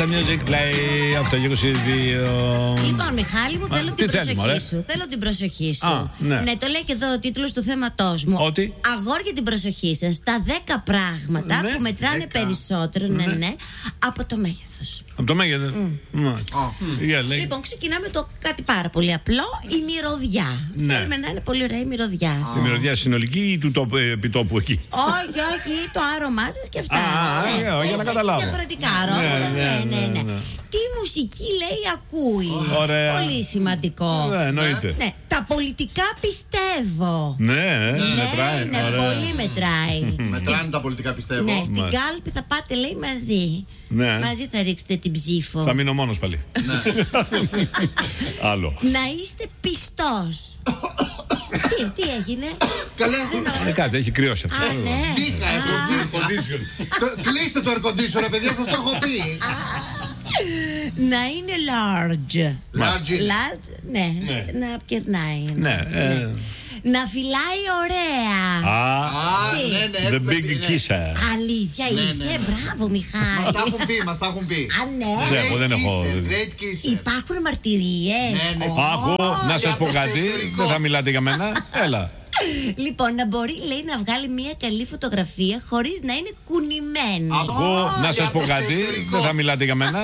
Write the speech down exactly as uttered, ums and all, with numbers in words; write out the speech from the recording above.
the music play. Αυτό και είκοσι δύο. Λοιπόν, Μιχάλη μου, θέλω Α, την τι προσοχή θέλουμε, σου. Θέλω την προσοχή σου. Α, ναι. ναι, το λέει και εδώ ο τίτλος του θέματός μου. Ότι? Αγόρια, την προσοχή σας. Τα δέκα πράγματα Ναι, που μετράνε δέκα. περισσότερο, ναι, Ναι. ναι, από το μέγεθος. Από το μέγεθος. Mm. Για λέει. Λοιπόν, ξεκινάμε το κάτι πάρα πολύ απλό. Η μυρωδιά. Ναι. Θέλουμε να είναι πολύ ωραία η μυρωδιά σας. Στη μυρωδιά συνολική ή του τόπου, ε, επιτόπου εκεί? Όχι, όχι, το άρωμά σας και αυτά. Α, ναι. ε, για να Εσείς καταλάβω. διαφορετικά αρώματα. Ναι, Ναι, ναι, ναι, ναι. ναι, ναι. Τι μουσική λέει ακούει. Ωραία. Πολύ σημαντικό. Ναι, εννοείται. Ναι, τα πολιτικά πιστεύω. Ναι, Ναι, μετράει. ναι, Ωραία. πολύ μετράει. Μετράνε τα πολιτικά, πιστεύω. Ναι, στην Μάλιστα. κάλπη θα πάτε, λέει, μαζί. Ναι. Μαζί θα ρίξετε την ψήφο. Θα μείνω μόνος πάλι. Άλλο. Να είστε πιστός. τι, τι έγινε? Καλά. Ε, κάτι, έχει κρυώσει αυτό. Α, ναι. Δίχα, έχω δει. Το- Κλείστε το air conditioner, παιδιά, σας το έχω πει. Να είναι large. Large. Large, ναι, Ναι. να κερνάει. Ναι, ε, Να φυλάει ωραία. Α, Α, Τι? ναι, ναι, the έχουμε big πει, ναι. kisser. Αλήθεια Ναι, είσαι, ναι. μπράβο Μας Μιχάλη. τα έχουν πει, μας τα έχουν πει. Α, ναι. Ναι, εγώ δεν Great έχω. kisser, great kisser. Υπάρχουν μαρτυρίες. Ναι, ναι. Ω. Άκου, να σας πω για κάτι. εξωτερικό. Δεν θα μιλάτε για μένα. Έλα. Λοιπόν, να μπορεί, λέει, να βγάλει μια καλή φωτογραφία χωρίς να είναι κουνημένη. Άκου, να σας πω κάτι. Δεν θα μιλάτε για μένα.